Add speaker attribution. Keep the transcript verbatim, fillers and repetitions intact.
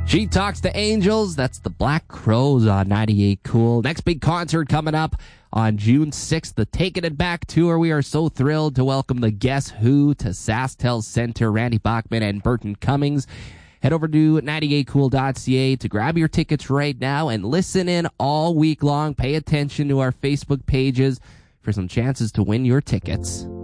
Speaker 1: She Talks to Angels. That's the Black Crowes on ninety-eight Cool. Next big concert coming up on June sixth, the Taking It Back Tour. We are so thrilled to welcome the Guess Who to SaskTel Center, Randy Bachman and Burton Cummings. Head over to ninety-eight cool dot c a to grab your tickets right now and listen in all week long. Pay attention to our Facebook pages for some chances to win your tickets.